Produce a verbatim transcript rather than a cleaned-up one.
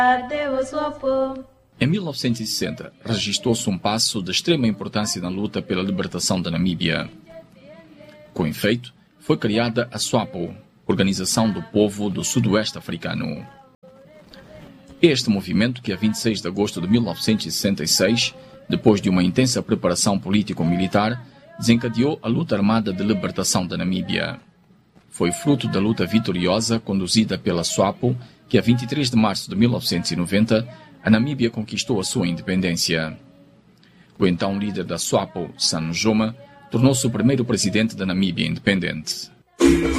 Em mil novecentos e sessenta, registrou-se um passo de extrema importância na luta pela libertação da Namíbia. Com efeito, foi criada a SWAPO, Organização do Povo do Sudoeste Africano. Este movimento, que a vinte e seis de agosto de mil novecentos e sessenta e seis, depois de uma intensa preparação político-militar, desencadeou a luta armada de libertação da Namíbia. Foi fruto da luta vitoriosa conduzida pela SWAPO que, a vinte e três de março de mil novecentos e noventa, a Namíbia conquistou a sua independência. O então líder da SWAPO, Sam Nujoma, tornou-se o primeiro presidente da Namíbia independente.